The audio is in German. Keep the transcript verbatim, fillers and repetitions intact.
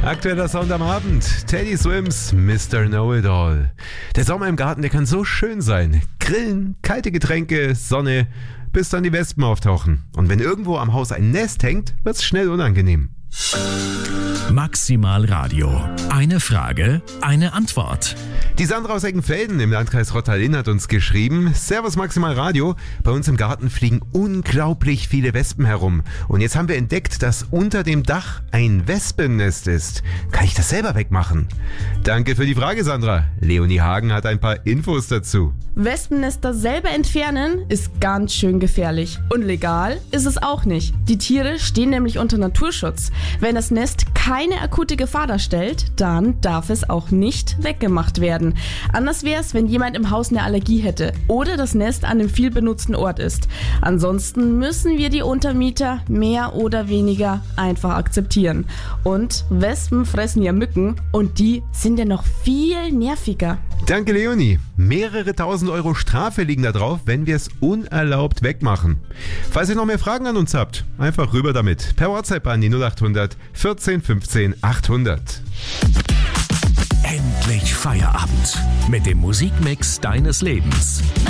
Aktueller Sound am Abend. Teddy Swims, Mister Know-It-All. Der Sommer im Garten, der kann so schön sein. Grillen, kalte Getränke, Sonne, bis dann die Wespen auftauchen. Und wenn irgendwo am Haus ein Nest hängt, wird's schnell unangenehm. Maximal Radio. Eine Frage, eine Antwort. Die Sandra aus Eckenfelden im Landkreis Rottal-Inn hat uns geschrieben: Servus Maximal Radio, bei uns im Garten fliegen unglaublich viele Wespen herum. Und jetzt haben wir entdeckt, dass unter dem Dach ein Wespennest ist. Kann ich das selber wegmachen? Danke für die Frage, Sandra. Leonie Hagen hat ein paar Infos dazu. Wespennester selber entfernen ist ganz schön gefährlich. Und legal ist es auch nicht. Die Tiere stehen nämlich unter Naturschutz. Wenn das Nest keine akute Gefahr darstellt, dann darf es auch nicht weggemacht werden. Anders wäre es, wenn jemand im Haus eine Allergie hätte oder das Nest an einem viel benutzten Ort ist. Ansonsten müssen wir die Untermieter mehr oder weniger einfach akzeptieren. Und Wespen fressen ja Mücken und die sind ja noch viel nerviger. Danke, Leonie. Mehrere tausend Euro Strafe liegen da drauf, wenn wir es unerlaubt wegmachen. Falls ihr noch mehr Fragen an uns habt, einfach rüber damit. Per WhatsApp an die null acht hundert vierzehn fünfzehn achthundert. Endlich Feierabend mit dem Musikmix deines Lebens.